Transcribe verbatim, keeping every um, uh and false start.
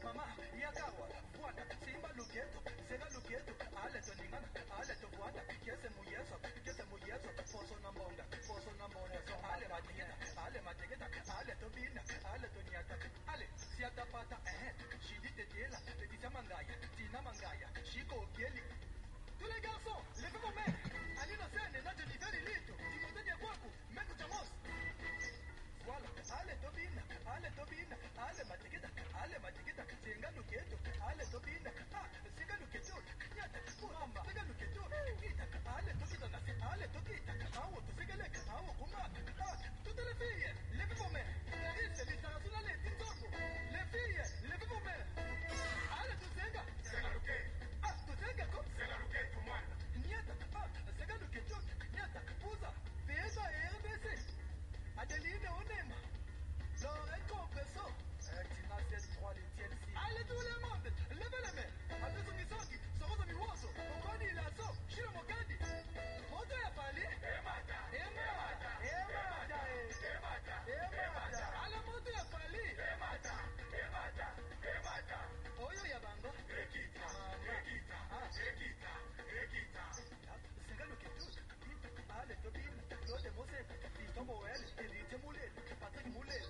Mama, Yagawa, Wanda, Simba Lugeto, Sega Lugeto, Aleto Ningana, Aleto Wanda, Kese Muyeso, Kese Muyeso, Foso Namonga, Foso Namonga, Ale Matigeta, Ale Matigeta, Aleto Bina, Aleto Niata, Ale, Siata Pata, eh, Shidi Tela, Tita Mangaya, Tina Mangaya, Chico Geli. Tous les garçons, levez-vous mains. Allez dans scène, là, je dis very little. Tu me donnes Waku, Meko Chamos. Voilà, allez Tobina, allez Tobina, allez Matigeta, allez Matigeta, Singa Luketo, allez Tobina, ah, Singa Luketo, Yata, Mama, Singa Luketo, Kita, allez Tokita, allez Tokita, Awo, Tosegalek, Awo, Kuma, ah, toutes les filles, levez-vous mains. C'est l'international, les Togo. Les filles, levez-vous mains. Allez Tosenga, Singa Luketo, ah, Tosenga, comme Singa Luketo, Mwana, Nyata, ah, Singa Luketo, Nyata, Puza, Pesa, R B C. Adeline Onema, Laurent Compresso, Tina sept trois les T L C. Allez tout le monde, levez les mains. Adesso Misaki, Sorosa Miwoso, Okoni Lasso, Shiro Mokandi. Moto ya pali, Emata, Emata, Emata, Emata, Emata. Ala moto ya pali, Emata, Emata, Emata. Oyo ya bango, Ekita, Ekita, Ekita, Ekita. Sengalo Ketu. Ale Tobin, Claude Mose, Vito Moel, Elite Moulet, Patrick Moulet,